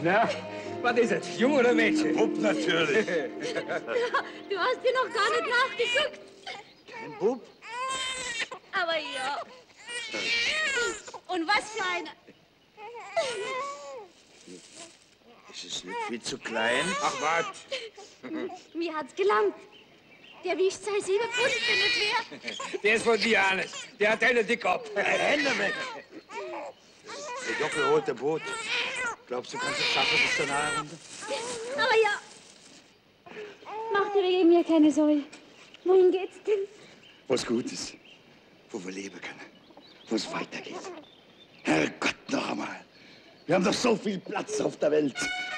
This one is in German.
Na, was ist es? Jung oder Mädchen? Bub natürlich. Du hast dir noch gar nicht nachgeguckt. Kein Bub? Aber ja. Und was für eine? Ist es nicht viel zu klein? Ach, was? Mir hat's gelangt. Der wiegt sein 7 Pfund, wenn nicht mehr. Der ist von dir, Hannes. Der hat einen Dickkopf. Hände weg! Der Jockel holt der Boot. Glaubst du, kannst es schaffen bis zur nahe Runde? Aber ja. Mach dir wegen mir keine Sorge. Wohin geht's denn? Was gut ist. Wo wir leben können. Wo es weitergeht. Herrgott, noch einmal. Wir haben doch so viel Platz auf der Welt.